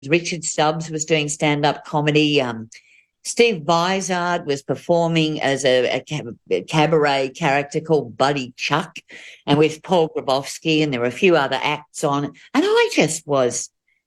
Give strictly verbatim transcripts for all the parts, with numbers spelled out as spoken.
Richard Stubbs was doing stand-up comedy. Um, Steve Vizard was performing as a, a, cab- a cabaret character called Buddy Chuck, and with Paul Grabowski, and there were a few other acts on. And I just was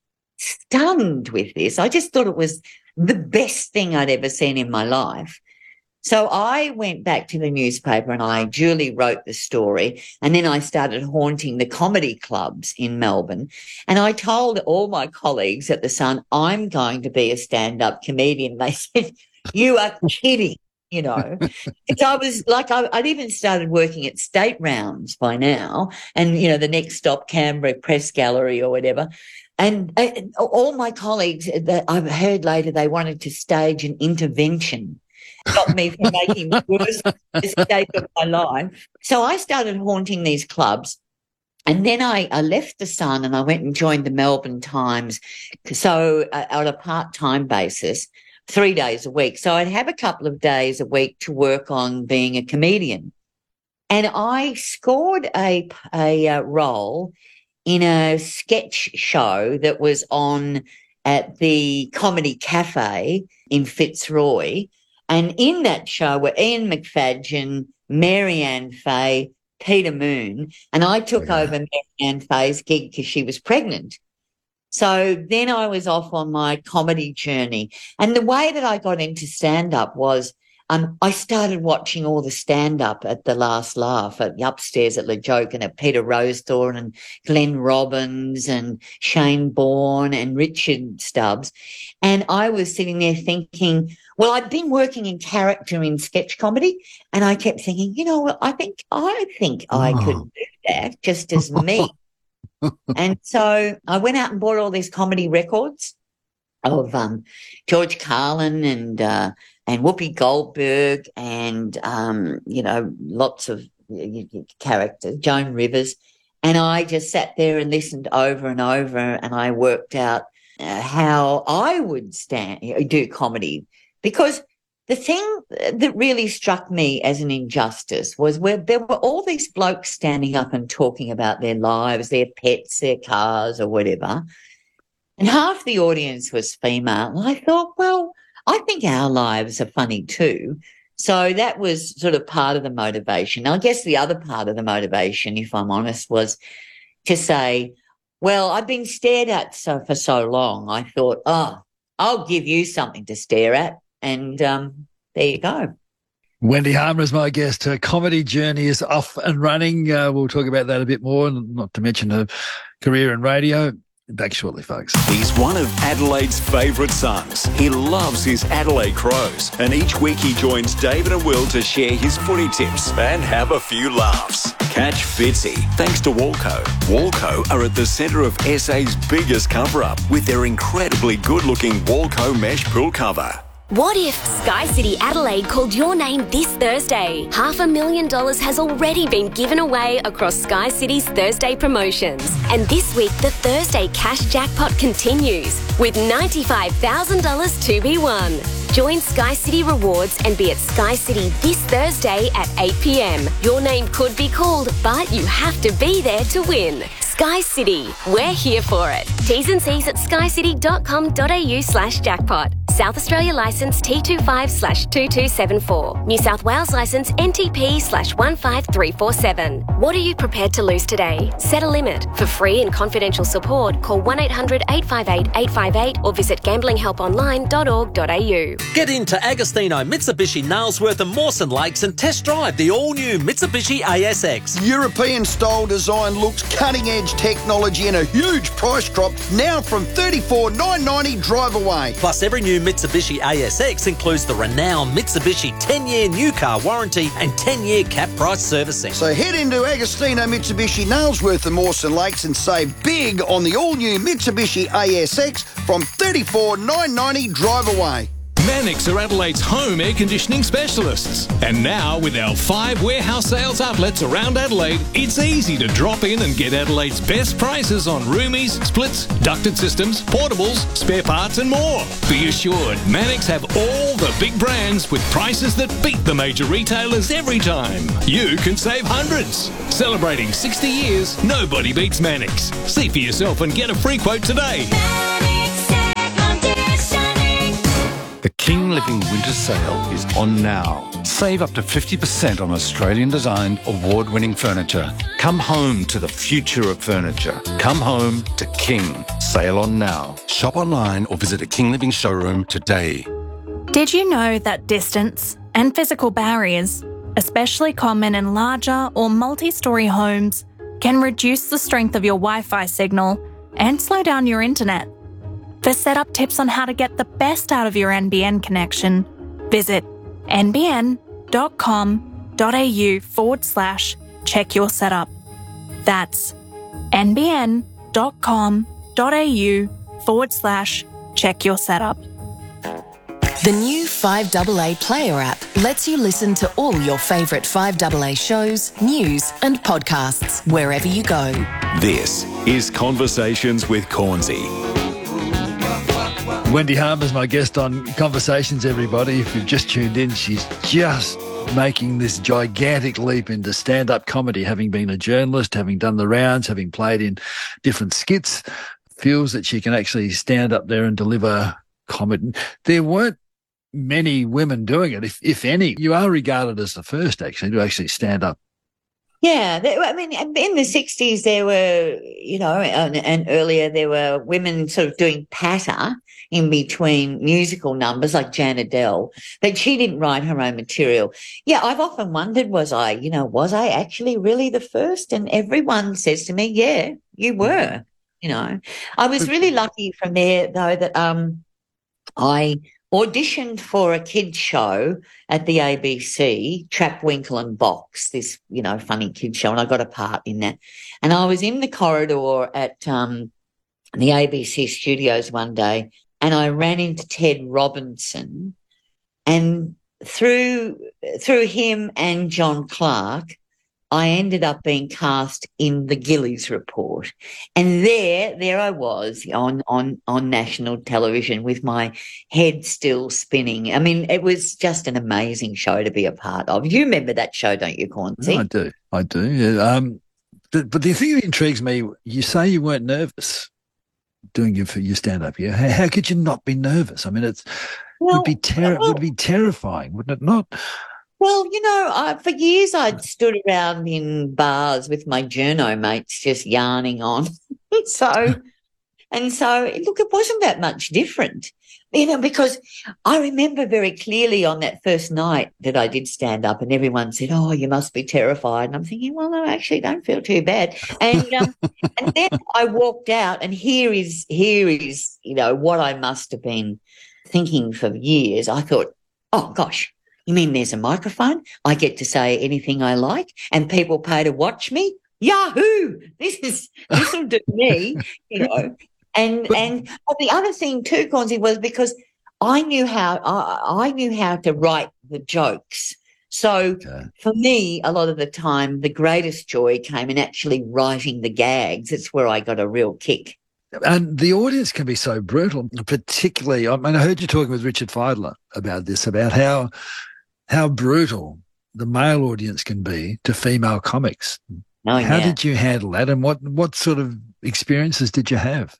stunned with this. I just thought it was the best thing I'd ever seen in my life. So I went back to the newspaper and I duly wrote the story, and then I started haunting the comedy clubs in Melbourne. And I told all my colleagues at The Sun, I'm going to be a stand-up comedian. They said, you are kidding, you know. Because I was like, I, I'd even started working at State Rounds by now, and, you know, the next stop, Canberra Press Gallery or whatever. And uh, all my colleagues that I've heard later, they wanted to stage an intervention, stop me from making the worst mistake of my life. So I started haunting these clubs. And then I, I left The Sun and I went and joined the Melbourne Times. So uh, on a part-time basis, three days a week. So I'd have a couple of days a week to work on being a comedian. And I scored a, a, a role in a sketch show that was on at the Comedy Cafe in Fitzroy. And in that show were Ian McFadgen, Marianne Fay, Peter Moon, and I took okay. over Marianne Fay's gig because she was pregnant. So then I was off on my comedy journey. And the way that I got into stand-up was um, I started watching all the stand-up at The Last Laugh, at upstairs at Le Joke, and at Peter Rosethorn and Glenn Robbins and Shane Bourne and Richard Stubbs. And I was sitting there thinking, well, I'd been working in character in sketch comedy, and I kept thinking, you know what, I think I think oh. I could do that just as me. And so I went out and bought all these comedy records of um, George Carlin and uh, and Whoopi Goldberg and, um, you know, lots of characters, Joan Rivers. And I just sat there and listened over and over, and I worked out uh, how I would stand do comedy. Because the thing that really struck me as an injustice was where there were all these blokes standing up and talking about their lives, their pets, their cars or whatever. And half the audience was female. And I thought, well, I think our lives are funny too. So that was sort of part of the motivation. I guess the other part of the motivation, if I'm honest, was to say, well, I've been stared at so for so long. I thought, oh, I'll give you something to stare at. And um, there you go. Wendy Harmer is my guest. Her comedy journey is off and running. Uh, we'll talk about that a bit more, not to mention her career in radio. Back shortly, folks. He's one of Adelaide's favourite sons. He loves his Adelaide Crows. And each week he joins David and Will to share his footy tips and have a few laughs. Catch Fitzy, thanks to Walco. Walco are at the centre of S A's biggest cover-up with their incredibly good-looking Walco mesh pool cover. What if Sky City Adelaide called your name this Thursday? Half a million dollars has already been given away across Sky City's Thursday promotions. And this week, the Thursday cash jackpot continues with ninety-five thousand dollars to be won. Join Sky City Rewards and be at Sky City this Thursday at eight p m. Your name could be called, but you have to be there to win. Sky City, we're here for it. T's and C's at skycity.com.au slash jackpot. South Australia licence T twenty-five slash two two seven four. New South Wales licence N T P slash one five three four seven. What are you prepared to lose today? Set a limit. For free and confidential support, call one eight hundred eight five eight eight five eight or visit gambling help online dot org dot a u. Get into Agostino Mitsubishi Nailsworth and Mawson Lakes and test drive the all-new Mitsubishi A S X. European-style design looks, cutting-edge technology and a huge price drop now from thirty-four thousand nine hundred ninety dollars drive away. Plus, every new Mitsubishi A S X includes the renowned Mitsubishi ten-year new car warranty and ten-year cap price servicing. So head into Agostino Mitsubishi Nailsworth and Mawson Lakes and save big on the all-new Mitsubishi A S X from thirty-four thousand nine hundred ninety dollars drive away. Mannix are Adelaide's home air conditioning specialists. And now, with our five warehouse sales outlets around Adelaide, it's easy to drop in and get Adelaide's best prices on roomies, splits, ducted systems, portables, spare parts and more. Be assured, Mannix have all the big brands with prices that beat the major retailers every time. You can save hundreds. Celebrating sixty years, nobody beats Mannix. See for yourself and get a free quote today. Mannix Living winter sale is on now. Save up to fifty percent on Australian-designed, award-winning furniture. Come home to the future of furniture. Come home to King. Sale on now. Shop online or visit a King Living showroom today. Did you know that distance and physical barriers, especially common in larger or multi-storey homes, can reduce the strength of your Wi-Fi signal and slow down your internet? For setup tips on how to get the best out of your N B N connection, visit nbn.com.au forward slash check your setup. That's nbn.com.au forward slash check your setup. The new five A A Player app lets you listen to all your favourite five A A shows, news and podcasts wherever you go. This is Conversations with Cornsey. Wendy Harmer's my guest on Conversations, everybody. If you've just tuned in, she's just making this gigantic leap into stand-up comedy, having been a journalist, having done the rounds, having played in different skits, feels that she can actually stand up there and deliver comedy. There weren't many women doing it, if, if any. You are regarded as the first, actually, to actually stand up. Yeah, they, I mean, in the sixties, there were, you know, and, and earlier there were women sort of doing patter in between musical numbers like Jan Adele, but she didn't write her own material. Yeah, I've often wondered, was I, you know, was I actually really the first? And everyone says to me, yeah, you were, you know. I was really lucky from there, though, that um, I auditioned for a kids show at the A B C, Trap, Winkle and Box, this, you know, funny kids show, and I got a part in that. And I was in the corridor at um, the A B C studios one day, and I ran into Ted Robinson, and through through him and John Clark, I ended up being cast in the Gillies Report. And there, there I was on, on, on national television with my head still spinning. I mean, it was just an amazing show to be a part of. You remember that show, don't you, Cornsey? I do. I do. Yeah. Um, but, but the thing that intrigues me, you say you weren't nervous doing your, your stand-up. Yeah. How, how could you not be nervous? I mean, it's well, would be ter- well, would be terrifying, wouldn't it not? Well, you know, I, for years I'd stood around in bars with my journo mates just yarning on. so, and so, look, it wasn't that much different, you know, because I remember very clearly on that first night that I did stand up and everyone said, oh, you must be terrified. And I'm thinking, well, no, I actually don't feel too bad. And, um, and then I walked out and here is, here is, you know, what I must have been thinking for years. I thought, oh, gosh. You mean there's a microphone? I get to say anything I like and people pay to watch me? Yahoo! This is, this will do me, you know. And, and but the other thing too, Cornsey, was because I knew how, I, I knew how to write the jokes. So okay. For me, a lot of the time, the greatest joy came in actually writing the gags. It's where I got a real kick. And the audience can be so brutal, particularly, I mean, I heard you talking with Richard Feidler about this, about how, how brutal the male audience can be to female comics. Oh, How yeah. did you handle that, and what, what sort of experiences did you have?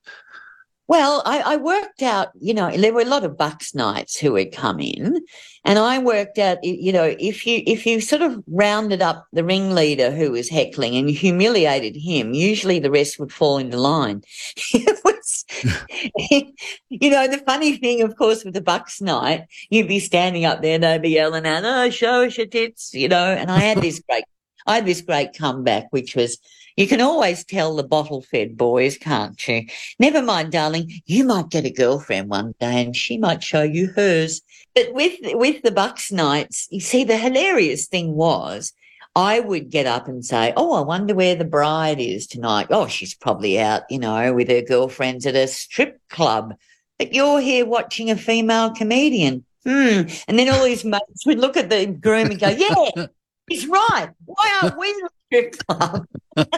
Well, I, I worked out, you know, there were a lot of Bucks nights who would come in, and I worked out, you know, if you if you sort of rounded up the ringleader who was heckling and humiliated him, usually the rest would fall into line. It was, you know, the funny thing, of course, with the Bucks night, you'd be standing up there and they'd be yelling out, "Oh, show us your tits," you know. And I had this great, I had this great comeback, which was, you can always tell the bottle-fed boys, can't you? Never mind, darling, you might get a girlfriend one day and she might show you hers. But with with the Bucks nights, you see, the hilarious thing was I would get up and say, oh, I wonder where the bride is tonight. Oh, she's probably out, you know, with her girlfriends at a strip club. But you're here watching a female comedian. Hmm. And then all these mates would look at the groom and go, yeah, he's right. Why aren't we in a strip club?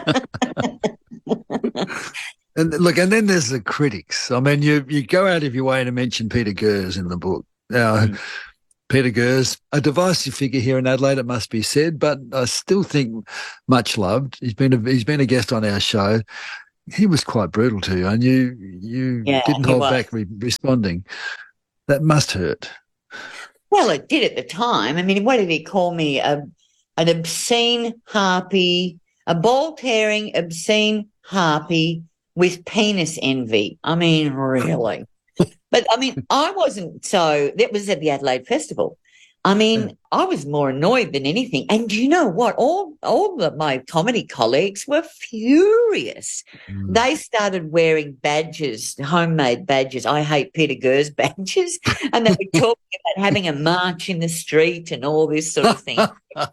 And look, and then there's the critics. I mean, you you go out of your way to mention Peter Gers in the book. Now, mm. Peter Gers, a divisive figure here in Adelaide, it must be said, but I still think much loved. He's been a, he's been a guest on our show. He was quite brutal to you, and you you yeah, didn't hold was. back re- responding. That must hurt. Well, it did at the time. I mean, what did he call me? A, an obscene harpy, a ball-tearing, obscene harpy with penis envy. I mean, really. But, I mean, I wasn't so – that was at the Adelaide Festival. I mean, I was more annoyed than anything. And you know what? All all of my comedy colleagues were furious. Mm. They started wearing badges, homemade badges. I hate Peter Gers badges. And they were talking about having a march in the street and all this sort of thing.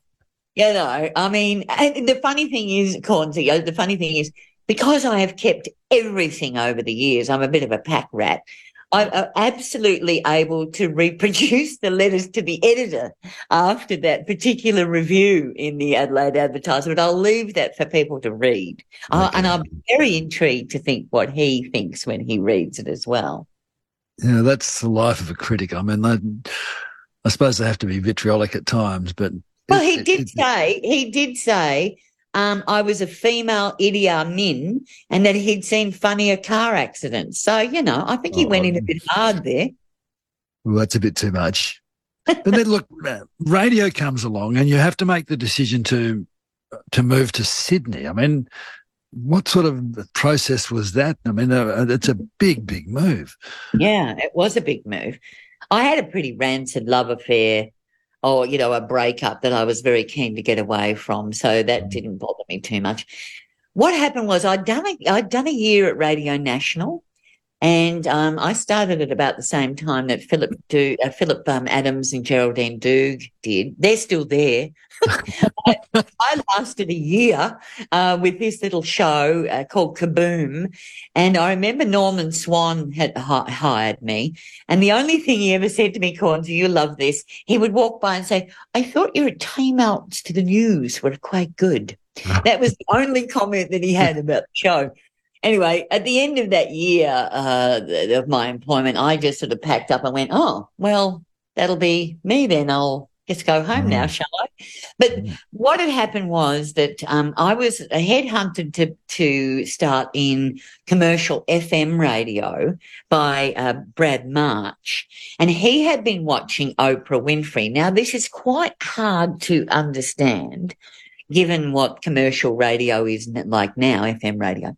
You know, I mean, and the funny thing is, Cornsey, the funny thing is, because I have kept everything over the years, I'm a bit of a pack rat. I'm absolutely able to reproduce the letters to the editor after that particular review in the Adelaide Advertiser, but I'll leave that for people to read. Okay. Uh, and I'm very intrigued to think what he thinks when he reads it as well. Yeah, that's the life of a critic. I mean, I, I suppose they have to be vitriolic at times, but... Well, it, he did it, say, he did say... Um, I was a female Idi Amin and that he'd seen funnier car accidents. So, you know, I think he oh, went in a bit hard there. Well, that's a bit too much. But then, look, radio comes along and you have to make the decision to to move to Sydney. I mean, what sort of process was that? I mean, uh, it's a big, big move. Yeah, it was a big move. I had a pretty rancid love affair or, you know, a breakup that I was very keen to get away from. So that didn't bother me too much. What happened was I'd done a, I'd done a year at Radio National and um, I started at about the same time that Philip du- uh, Philip um, Adams and Geraldine Doog did. They're still there. I, I lasted a year uh, with this little show uh, called Kaboom. And I remember Norman Swan had hi- hired me. And the only thing he ever said to me, Corns, you love this, he would walk by and say, I thought your time outs to the news were quite good. That was the only comment that he had about the show. Anyway, at the end of that year uh, of my employment, I just sort of packed up and went, oh, well, that'll be me then. I'll just go home mm. now, shall I? But mm. what had happened was that um, I was headhunted to, to start in commercial F M radio by uh, Brad March, and he had been watching Oprah Winfrey. Now, this is quite hard to understand given what commercial radio is like now, F M radio.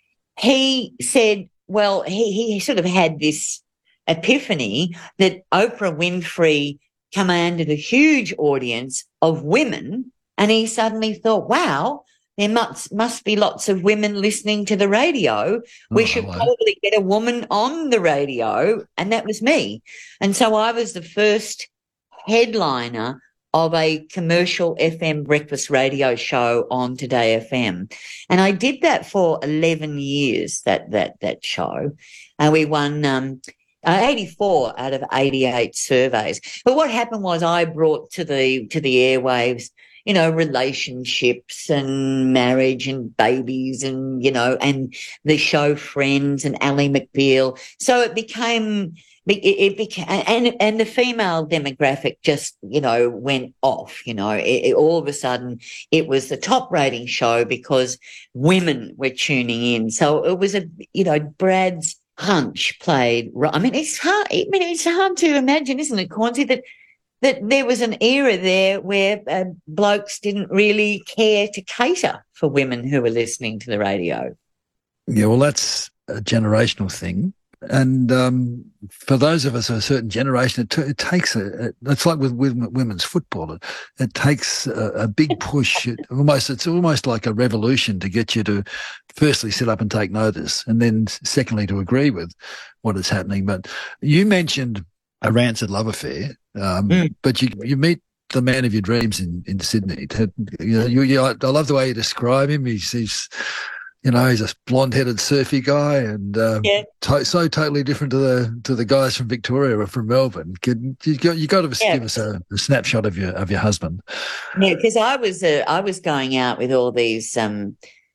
He said, well, he, he sort of had this epiphany that Oprah Winfrey commanded a huge audience of women, and he suddenly thought, wow, there must, must be lots of women listening to the radio. We oh, should hello. probably get a woman on the radio, and that was me. And so I was the first headliner of a commercial F M breakfast radio show on Today F M. And I did that for eleven years, that that that show. And we won um, eighty-four out of eighty-eight surveys. But what happened was I brought to the to the airwaves, you know, relationships and marriage and babies and, you know, and the show Friends and Ally McBeal. So it became... It, it became, and and the female demographic just, you know, went off. You know, it, it, all of a sudden it was the top rating show because women were tuning in. So it was a, you know, Brad's hunch played. I mean, it's hard. I mean, it's hard to imagine, isn't it, Cornsey, that that there was an era there where uh, blokes didn't really care to cater for women who were listening to the radio. Yeah, well, that's a generational thing. And um, for those of us of a certain generation, it, t- it takes a, – it's like with, with women's football. It, it takes a, a big push. It almost It's almost like a revolution to get you to firstly sit up and take notice and then secondly to agree with what is happening. But you mentioned a rancid love affair, um, mm. but you you meet the man of your dreams in, in Sydney. You know, you, you, I love the way you describe him. He's, he's – You know, he's a blonde-headed surfy guy, and um, yeah. to- so totally different to the to the guys from Victoria or from Melbourne. Could, you got you got to yeah. give us a, a snapshot of your of your husband. Yeah, because I was uh, I was going out with all these um,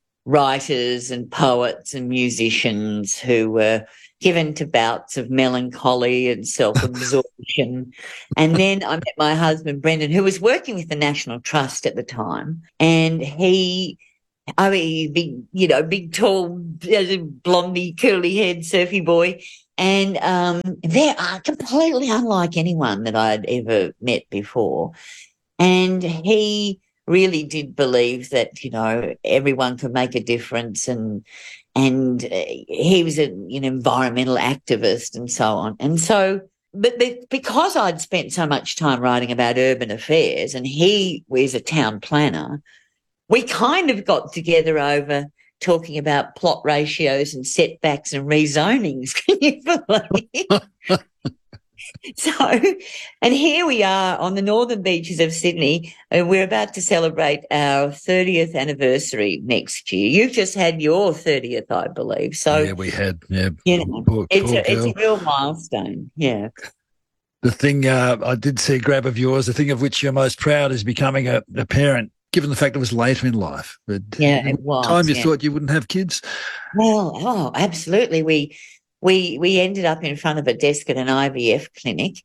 writers and poets and musicians who were given to bouts of melancholy and self-absorption. And then I met my husband Brendan, who was working with the National Trust at the time, and he. I mean, big, you know, big, tall, blondie, curly-haired, surfy boy. And um, they are completely unlike anyone that I'd ever met before. And he really did believe that, you know, everyone could make a difference, and and uh, he was a, an environmental activist and so on. And so, but because I'd spent so much time writing about urban affairs and he was a town planner, we kind of got together over talking about plot ratios and setbacks and rezonings. Can you believe? So, and here we are on the northern beaches of Sydney, and we're about to celebrate our thirtieth anniversary next year. You've just had your thirtieth, I believe. So yeah, we had. Yeah, you know, poor, it's, poor a, it's a real milestone. Yeah. The thing uh, I did see a grab of yours, the thing of which you're most proud is becoming a, a parent, given the fact it was later in life. But yeah, it was. Time you yeah. thought you wouldn't have kids? Well, oh, absolutely. We we we ended up in front of a desk at an I V F clinic,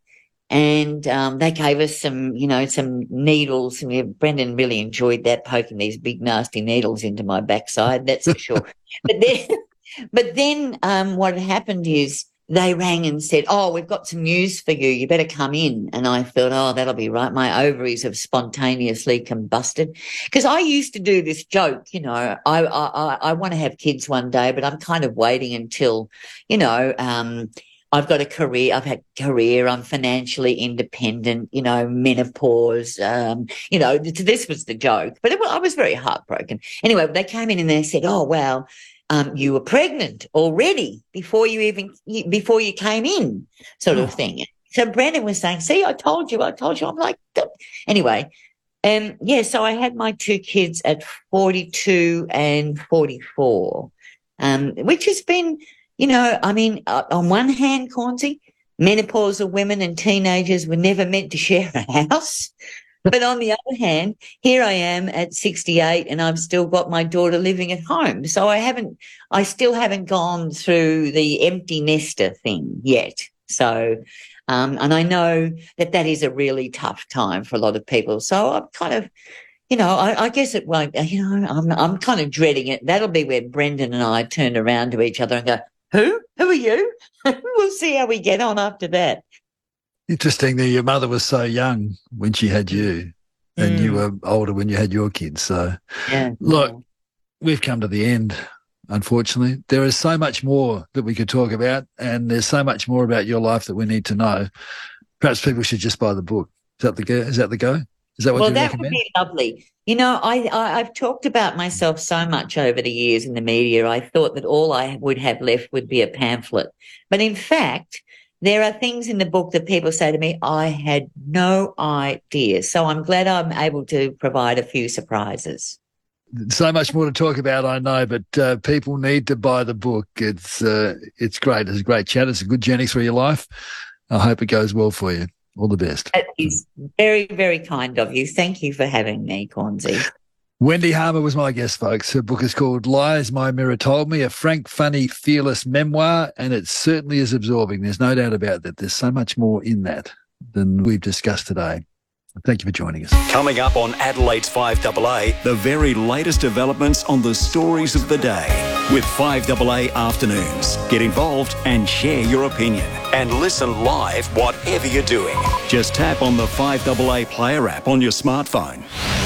and um, they gave us some, you know, some needles. And we, Brendan really enjoyed that, poking these big nasty needles into my backside. That's for sure. But then, but then, um, what had happened is, they rang and said, oh, we've got some news for you. You better come in. And I thought, oh, that'll be right. My ovaries have spontaneously combusted. Because I used to do this joke, you know, I, I, I want to have kids one day, but I'm kind of waiting until, you know, um, I've got a career, I've had a career, I'm financially independent, you know, menopause, um, you know, this was the joke. But it, I was very heartbroken. Anyway, they came in and they said, oh, well, Um, you were pregnant already before you even before you came in, sort of thing. So Brandon was saying, "See, I told you, I told you." I'm like, Duh. Anyway, um, yeah. So I had my two kids at forty-two and forty-four, um, which has been, you know, I mean, uh, on one hand, Cornsey, menopausal women and teenagers were never meant to share a house. But on the other hand, here I am at sixty-eight and I've still got my daughter living at home. So I haven't, I still haven't gone through the empty nester thing yet. So, um, and I know that that is a really tough time for a lot of people. So I'm kind of, you know, I, I guess it won't, you know, I'm, I'm kind of dreading it. That'll be where Brendan and I turn around to each other and go, who? Who are you? We'll see how we get on after that. Interesting that your mother was so young when she had you, and mm. you were older when you had your kids. So, yeah, look, yeah. we've come to the end, unfortunately. There is so much more that we could talk about, and there's so much more about your life that we need to know. Perhaps people should just buy the book. Is that the go? Is that the go? Is that what well, you that recommend? Would be lovely. You know, I, I, I've talked about myself so much over the years in the media. I thought that all I would have left would be a pamphlet. But in fact, there are things in the book that people say to me, I had no idea. So I'm glad I'm able to provide a few surprises. So much more to talk about, I know, but uh, people need to buy the book. It's uh, it's great. It's a great chat. It's a good journey through your life. I hope it goes well for you. All the best. That is very, very kind of you. Thank you for having me, Cornsey. Wendy Harmer was my guest, folks. Her book is called Lies My Mirror Told Me, a frank, funny, fearless memoir, and it certainly is absorbing. There's no doubt about that. There's so much more in that than we've discussed today. Thank you for joining us. Coming up on Adelaide's five A A, the very latest developments on the stories of the day with five A A Afternoons. Get involved and share your opinion. And listen live whatever you're doing. Just tap on the five A A Player app on your smartphone.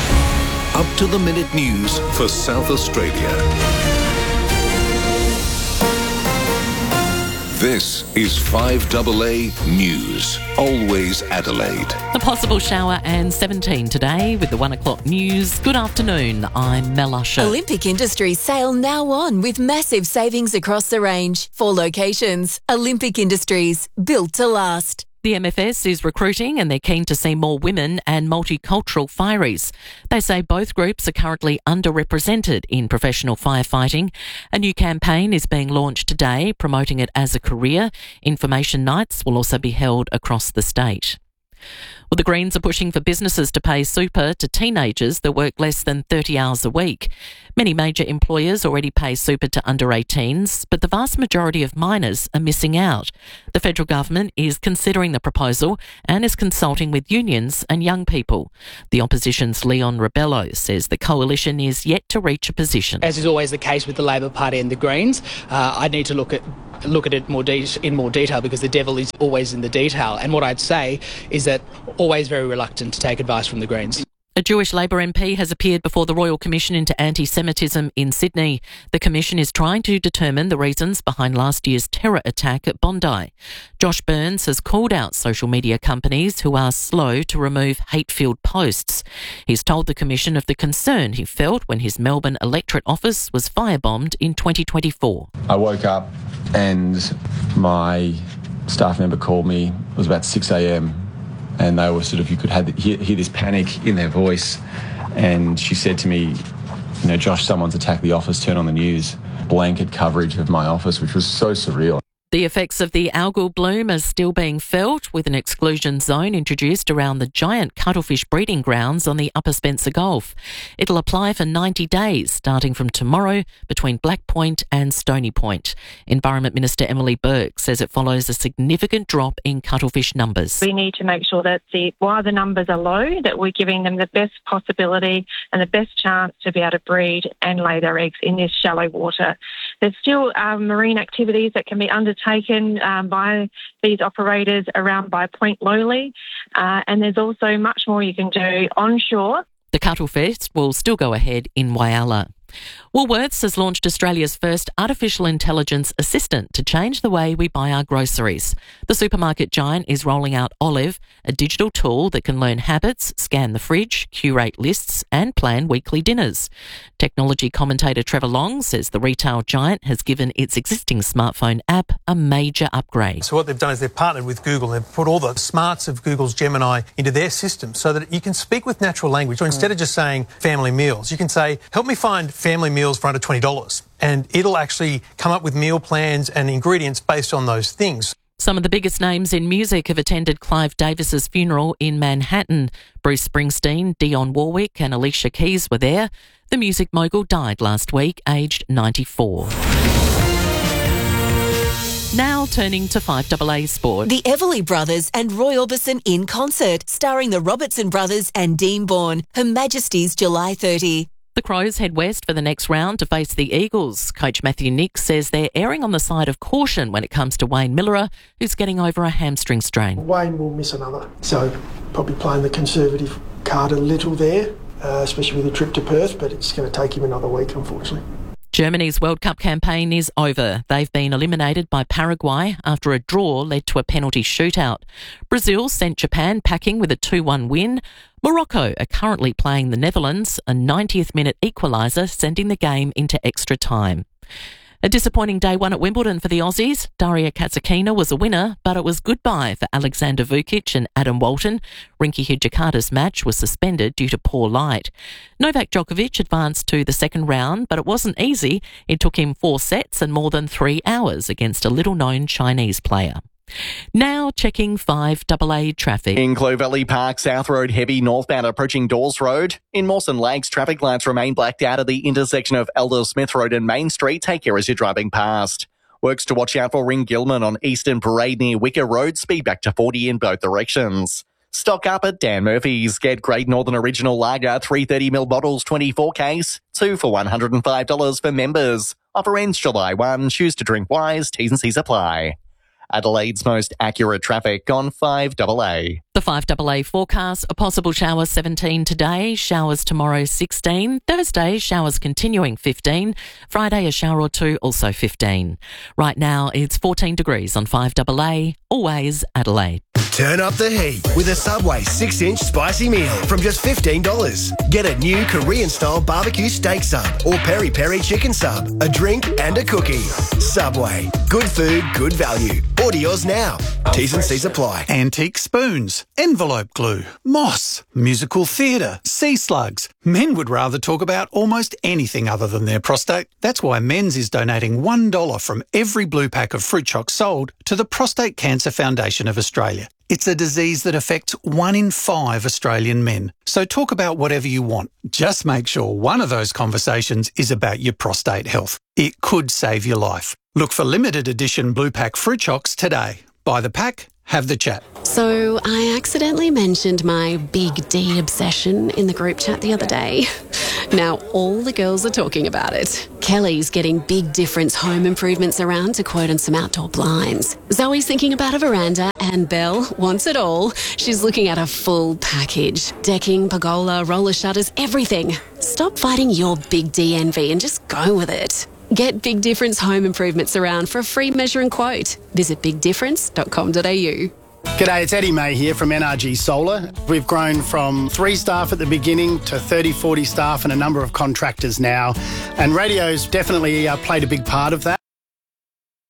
Up to the minute news for South Australia. This is five A A News. Always Adelaide. A possible shower and seventeen today with the one o'clock news. Good afternoon, I'm Mel Usher. Olympic Industries sale now on with massive savings across the range. Four locations. Olympic Industries, built to last. The M F S is recruiting and they're keen to see more women and multicultural fireys. They say both groups are currently underrepresented in professional firefighting. A new campaign is being launched today promoting it as a career. Information nights will also be held across the state. Well, the Greens are pushing for businesses to pay super to teenagers that work less than thirty hours a week. Many major employers already pay super to under eighteens, but the vast majority of minors are missing out. The federal government is considering the proposal and is consulting with unions and young people. The opposition's Leon Rebello says the coalition is yet to reach a position. As is always the case with the Labor Party and the Greens, uh, I need to look at look at it more de- in more detail because the devil is always in the detail. And what I'd say is that always very reluctant to take advice from the Greens. A Jewish Labor M P has appeared before the Royal Commission into Anti-Semitism in Sydney. The commission is trying to determine the reasons behind last year's terror attack at Bondi. Josh Burns has called out social media companies who are slow to remove hate-filled posts. He's told the commission of the concern he felt when his Melbourne electorate office was firebombed in twenty twenty-four. I woke up and my staff member called me. It was about six a.m. and they were sort of, you could have, hear, hear this panic in their voice. And she said to me, you know, Josh, someone's attacked the office, turn on the news. Blanket coverage of my office, which was so surreal. The effects of the algal bloom are still being felt, with an exclusion zone introduced around the giant cuttlefish breeding grounds on the Upper Spencer Gulf. It'll apply for ninety days, starting from tomorrow between Black Point and Stony Point. Environment Minister Emily Burke says it follows a significant drop in cuttlefish numbers. We need to make sure that the, while the numbers are low, that we're giving them the best possibility and the best chance to be able to breed and lay their eggs in this shallow water. There's still um, marine activities that can be undertaken taken um, by these operators around by Point Lowly, uh, and there's also much more you can do onshore. The Cuttlefest will still go ahead in Whyalla. Woolworths has launched Australia's first artificial intelligence assistant to change the way we buy our groceries. The supermarket giant is rolling out Olive, a digital tool that can learn habits, scan the fridge, curate lists and plan weekly dinners. Technology commentator Trevor Long says the retail giant has given its existing smartphone app a major upgrade. So what they've done is they've partnered with Google and they've put all the smarts of Google's Gemini into their system so that you can speak with natural language. So instead of just saying family meals, you can say, help me find family meals for under twenty dollars. And it'll actually come up with meal plans and ingredients based on those things. Some of the biggest names in music have attended Clive Davis's funeral in Manhattan. Bruce Springsteen, Dionne Warwick and Alicia Keys were there. The music mogul died last week, aged ninety-four. Now turning to five A A sport. The Everly Brothers and Roy Orbison in concert, starring the Robertson Brothers and Dean Bourne. Her Majesty's July thirtieth. The Crows head west for the next round to face the Eagles. Coach Matthew Nicks says they're erring on the side of caution when it comes to Wayne Millerer, who's getting over a hamstring strain. Wayne will miss another, so probably playing the conservative card a little there, uh, especially with a trip to Perth, but it's going to take him another week, unfortunately. Germany's World Cup campaign is over. They've been eliminated by Paraguay after a draw led to a penalty shootout. Brazil sent Japan packing with a two one win. Morocco are currently playing the Netherlands, a ninetieth minute equaliser sending the game into extra time. A disappointing day one at Wimbledon for the Aussies. Daria Katsakina was a winner, but it was goodbye for Alexander Vukic and Adam Walton. Rinky Hijikata's match was suspended due to poor light. Novak Djokovic advanced to the second round, but it wasn't easy. It took him four sets and more than three hours against a little-known Chinese player. Now checking five A A traffic. In Clovelly Park, South Road heavy northbound approaching Dawes Road. In Mawson Lakes, traffic lights remain blacked out at the intersection of Elder Smith Road and Main Street. Take care as you're driving past. Works to watch out for Ring Gilman on Eastern Parade near Wicker Road. Speed back to forty in both directions. Stock up at Dan Murphy's. Get Great Northern Original Lager three thirty milliliter bottles, twenty-four case. Two for one hundred five dollars for members. Offer ends July first. Choose to drink wise. T's and C's apply. Adelaide's most accurate traffic on five A A. The five A A forecast, a possible shower seventeen today, showers tomorrow sixteen, Thursday showers continuing fifteen, Friday a shower or two also fifteen. Right now it's fourteen degrees on five A A, always Adelaide. Turn up the heat with a Subway six inch spicy meal from just fifteen dollars. Get a new Korean-style barbecue steak sub or peri-peri chicken sub, a drink and a cookie. Subway. Good food, good value. Order yours now. T's and C's apply. Antique spoons, envelope glue, moss, musical theatre, sea slugs. Men would rather talk about almost anything other than their prostate. That's why Men's is donating one dollar from every blue pack of fruit chocs sold to the Prostate Cancer Foundation of Australia. It's a disease that affects one in five Australian men. So talk about whatever you want. Just make sure one of those conversations is about your prostate health. It could save your life. Look for limited edition Blue Pack Fruit Chocks today. Buy the pack, have the chat. So I accidentally mentioned my Big D obsession in the group chat the other day. Now all the girls are talking about it. Kelly's getting Big Difference home improvements around to quote on some outdoor blinds. Zoe's thinking about a veranda and Belle wants it all. She's looking at a full package. Decking, pergola, roller shutters, everything. Stop fighting your Big D envy and just go with it. Get Big Difference home improvements around for a free measure and quote. Visit big difference dot com dot a u. G'day, it's Eddie May here from N R G Solar. We've grown from three staff at the beginning to thirty, forty staff and a number of contractors now. And radio's definitely uh, played a big part of that.